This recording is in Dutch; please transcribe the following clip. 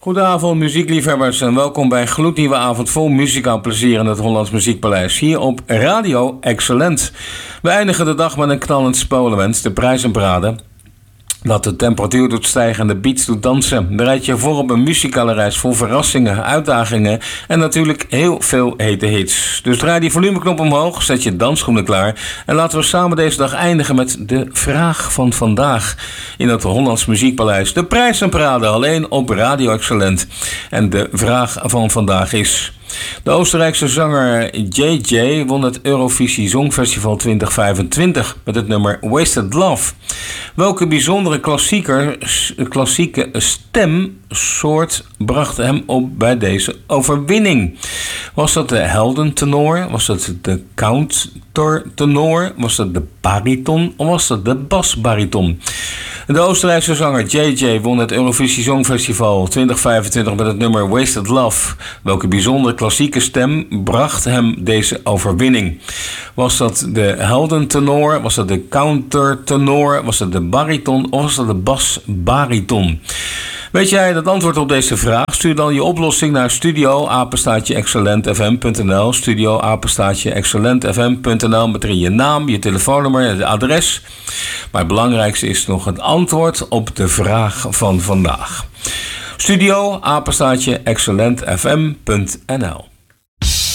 Goedenavond muziekliefhebbers en welkom bij een gloednieuwe avond vol muzikaal plezier in het Hollands Muziekpaleis hier op Radio Excellent. We eindigen de dag met een knallend spolenwens, de prijzenparade. Dat de temperatuur doet stijgen en de beats doet dansen. Bereid je voor op een muzikale reis vol verrassingen, uitdagingen en natuurlijk heel veel hete hits. Dus draai die volumeknop omhoog, zet je dansschoenen klaar en laten we samen deze dag eindigen met de vraag van vandaag in het Hollands Muziekpaleis. De prijzenparade alleen op Radio Excellent. En de vraag van vandaag is: de Oostenrijkse zanger JJ won het Eurovisie Songfestival 2025 met het nummer Wasted Love. Welke bijzondere klassieke stemsoort bracht hem op bij deze overwinning? Was dat de heldentenor? Was dat de countertenor? Was dat de bariton? Of was dat de basbariton? De Oostenrijkse zanger JJ won het Eurovisie Songfestival 2025 met het nummer Wasted Love. Welke bijzondere klassieke stem bracht hem deze overwinning? Was dat de heldentenor? Was dat de countertenor? Was dat de bariton? Of was dat de basbariton? Weet jij het antwoord op deze vraag? Stuur dan je oplossing naar studio@excellentfm.nl. Studio@excellentfm.nl met erin je naam, je telefoonnummer, het adres. Maar het belangrijkste is nog het antwoord op de vraag van vandaag. Studio@excellentfm.nl.